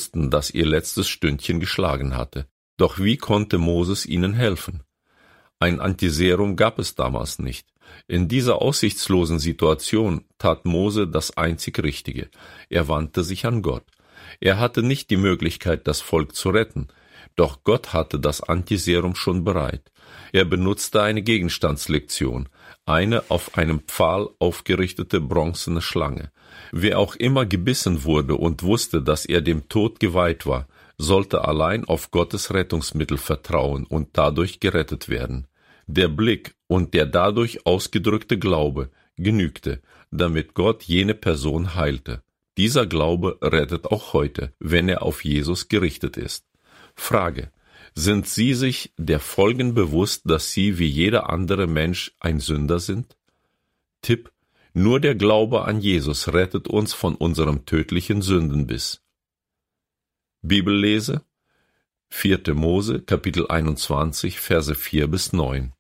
wussten, dass ihr letztes Stündchen geschlagen hatte. Doch wie konnte Moses ihnen helfen? Ein Antiserum gab es damals nicht. In dieser aussichtslosen Situation tat Mose das einzig Richtige. Er wandte sich an Gott. Er hatte nicht die Möglichkeit, das Volk zu retten, doch Gott hatte das Antiserum schon bereit. Er benutzte eine Gegenstandslektion, eine auf einem Pfahl aufgerichtete bronzene Schlange. Wer auch immer gebissen wurde und wusste, dass er dem Tod geweiht war, sollte allein auf Gottes Rettungsmittel vertrauen und dadurch gerettet werden. Der Blick und der dadurch ausgedrückte Glaube genügte, damit Gott jene Person heilte. Dieser Glaube rettet auch heute, wenn er auf Jesus gerichtet ist. Frage: Sind Sie sich der Folgen bewusst, dass Sie wie jeder andere Mensch ein Sünder sind? Tipp: Nur der Glaube an Jesus rettet uns von unserem tödlichen Sündenbiss. Bibellese: 4. Mose, Kapitel 21, Verse 4-9.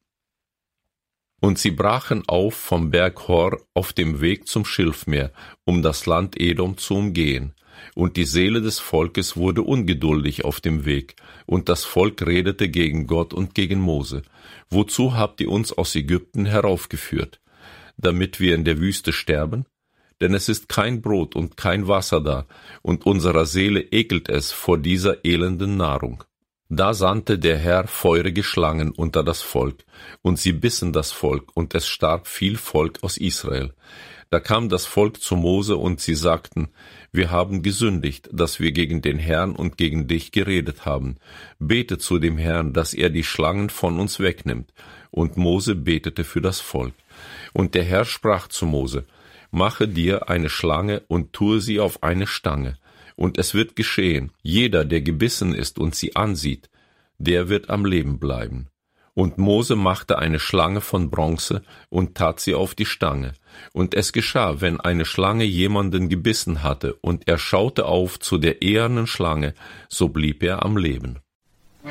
Und sie brachen auf vom Berg Hor auf dem Weg zum Schilfmeer, um das Land Edom zu umgehen. Und die Seele des Volkes wurde ungeduldig auf dem Weg, und das Volk redete gegen Gott und gegen Mose. Wozu habt ihr uns aus Ägypten heraufgeführt? Damit wir in der Wüste sterben? Denn es ist kein Brot und kein Wasser da, und unserer Seele ekelt es vor dieser elenden Nahrung. Da sandte der Herr feurige Schlangen unter das Volk, und sie bissen das Volk, und es starb viel Volk aus Israel. Da kam das Volk zu Mose, und sie sagten: Wir haben gesündigt, dass wir gegen den Herrn und gegen dich geredet haben. Bete zu dem Herrn, dass er die Schlangen von uns wegnimmt. Und Mose betete für das Volk. Und der Herr sprach zu Mose: Mache dir eine Schlange und tue sie auf eine Stange. Und es wird geschehen, jeder, der gebissen ist und sie ansieht, der wird am Leben bleiben. Und Mose machte eine Schlange von Bronze und tat sie auf die Stange. Und es geschah, wenn eine Schlange jemanden gebissen hatte, und er schaute auf zu der ehernen Schlange, so blieb er am Leben.